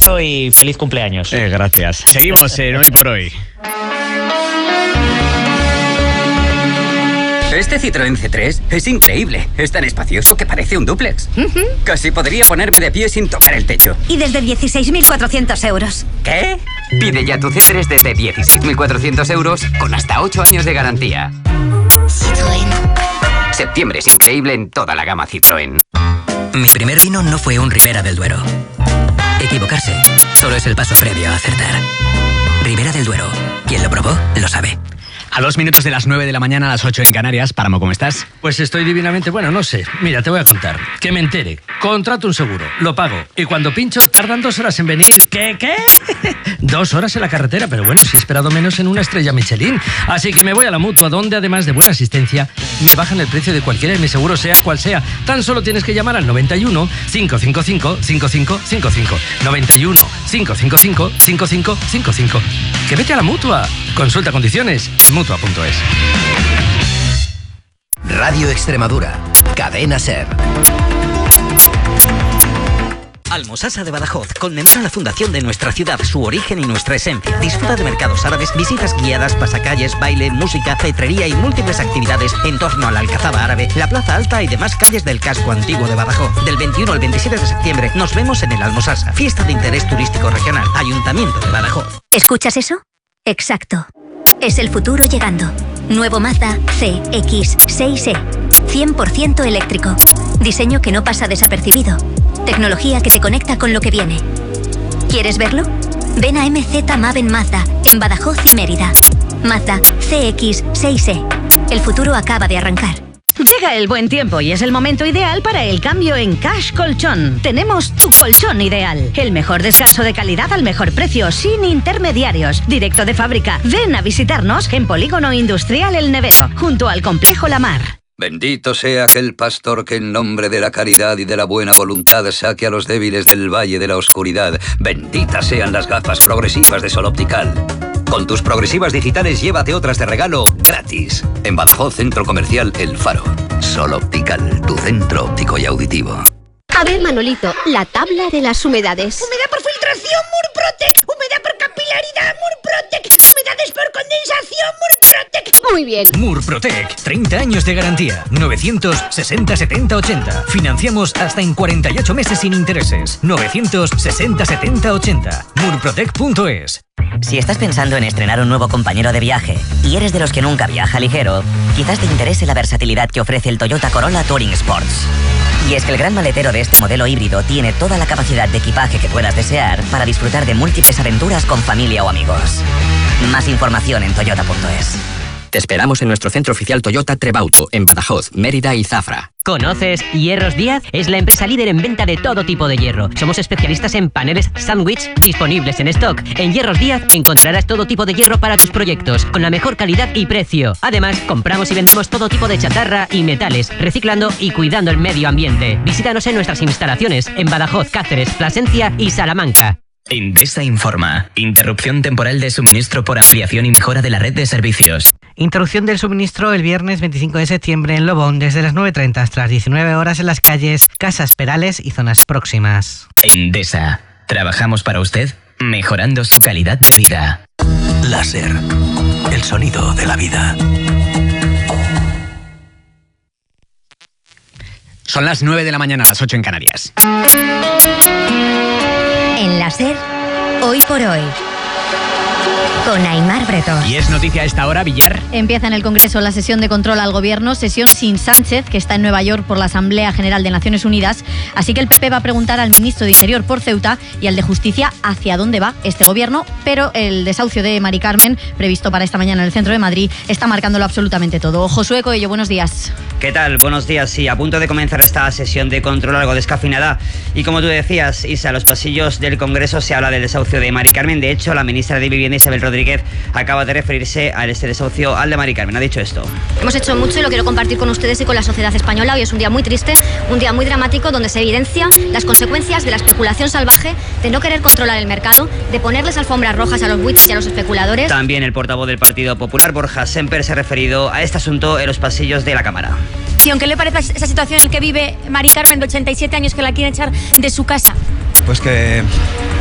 y feliz cumpleaños. Gracias. Seguimos en Hoy por Hoy. Este Citroën C3 es increíble. Es tan espacioso que parece un dúplex. Casi podría ponerme de pie sin tocar el techo. Y desde 16.400 euros. ¿Qué? Pide ya tu C3 desde 16.400 euros con hasta 8 años de garantía. Citroën. Septiembre es increíble en toda la gama Citroën. Mi primer vino no fue un Ribera del Duero. Equivocarse solo es el paso previo a acertar. Ribera del Duero. Quien lo probó, lo sabe. A 2 minutos de las 9 de la mañana, a las 8 en Canarias. Páramo, ¿cómo estás? Pues estoy divinamente, bueno, no sé. Mira, te voy a contar. Que me entere. Contrato un seguro, lo pago. Y cuando pincho, tardan 2 horas en venir. ¿Qué? 2 horas en la carretera, pero bueno, si he esperado menos en una estrella Michelin. Así que me voy a la Mutua, donde además de buena asistencia, me bajan el precio de cualquiera de mis seguros, sea cual sea. Tan solo tienes que llamar al 91 555 5555. 91 555 5555. Que vete a la Mutua. Consulta condiciones en Mutua.es. Radio Extremadura, Cadena SER. Almosasa de Badajoz conmemora la fundación de nuestra ciudad, su origen y nuestra esencia. Disfruta de mercados árabes, visitas guiadas, pasacalles, baile, música, cetrería y múltiples actividades en torno a la Alcazaba Árabe, la Plaza Alta y demás calles del casco antiguo de Badajoz. Del 21 al 27 de septiembre nos vemos en el Almosasa, fiesta de interés turístico regional, Ayuntamiento de Badajoz. ¿Escuchas eso? Exacto. Es el futuro llegando. Nuevo Mazda CX-6e. 100% eléctrico. Diseño que no pasa desapercibido. Tecnología que te conecta con lo que viene. ¿Quieres verlo? Ven a MZ Maven Mazda, en Badajoz y Mérida. Mazda CX-6e. El futuro acaba de arrancar. Llega el buen tiempo y es el momento ideal para el cambio en Cash Colchón. Tenemos tu colchón ideal. El mejor descanso de calidad al mejor precio, sin intermediarios. Directo de fábrica. Ven a visitarnos en Polígono Industrial El Nevero, junto al Complejo La Mar. Bendito sea aquel pastor que en nombre de la caridad y de la buena voluntad saque a los débiles del valle de la oscuridad. Benditas sean las gafas progresivas de Sol Optical. Con tus progresivas digitales llévate otras de regalo gratis. En Badajoz, Centro Comercial El Faro. Sol Optical, tu centro óptico y auditivo. A ver, Manolito, la tabla de las humedades. Humedad por filtración, Murprotec. Humedad por capilaridad, Murprotec. Humedades por condensación, Murprotec. Muy bien. Murprotec, 30 años de garantía. 960 70 80. Financiamos hasta en 48 meses sin intereses. 960 70 80. Murprotec.es. Si estás pensando en estrenar un nuevo compañero de viaje y eres de los que nunca viaja ligero, quizás te interese la versatilidad que ofrece el Toyota Corolla Touring Sports. Y es que el gran maletero de este modelo híbrido tiene toda la capacidad de equipaje que puedas desear para disfrutar de múltiples aventuras con familia o amigos. Más información en toyota.es. Te esperamos en nuestro centro oficial Toyota Trebauto, en Badajoz, Mérida y Zafra. ¿Conoces Hierros Díaz? Es la empresa líder en venta de todo tipo de hierro. Somos especialistas en paneles sándwich disponibles en stock. En Hierros Díaz encontrarás todo tipo de hierro para tus proyectos, con la mejor calidad y precio. Además, compramos y vendemos todo tipo de chatarra y metales, reciclando y cuidando el medio ambiente. Visítanos en nuestras instalaciones en Badajoz, Cáceres, Plasencia y Salamanca. Endesa informa. Interrupción temporal de suministro por ampliación y mejora de la red de servicios. Interrupción del suministro el viernes 25 de septiembre en Lobón desde las 9:30 hasta las 19 horas en las calles Casas Perales y zonas próximas. Endesa. Trabajamos para usted, mejorando su calidad de vida. Láser. El sonido de la vida. Son las 9 de la mañana, a las 8 en Canarias. En la SER, Hoy por Hoy, con Aimar Bretón. Y es noticia a esta hora, Villar. Empieza en el Congreso la sesión de control al gobierno, sesión sin Sánchez, que está en Nueva York por la Asamblea General de Naciones Unidas. Así que el PP va a preguntar al ministro de Interior por Ceuta y al de Justicia hacia dónde va este gobierno, pero el desahucio de Mari Carmen, previsto para esta mañana en el centro de Madrid, está marcándolo absolutamente todo. Josué Coello, buenos días. ¿Qué tal? Buenos días. Sí, a punto de comenzar esta sesión de control algo descafeinada. Y como tú decías, Isa, a los pasillos del Congreso se habla del desahucio de Mari Carmen. De hecho, la ministra de Vivienda, Isabel Rodríguez, acaba de referirse a este desahucio al de Mari Carmen. Ha dicho esto. Hemos hecho mucho y lo quiero compartir con ustedes y con la sociedad española. Hoy es un día muy triste, un día muy dramático, donde se evidencia las consecuencias de la especulación salvaje, de no querer controlar el mercado, de ponerles alfombras rojas a los buitres y a los especuladores. También el portavoz del Partido Popular, Borja Semper, se ha referido a este asunto en los pasillos de la Cámara. ¿Y aunque le parece esa situación en la que vive Mari Carmen, de 87 años, que la quiere echar de su casa? Pues que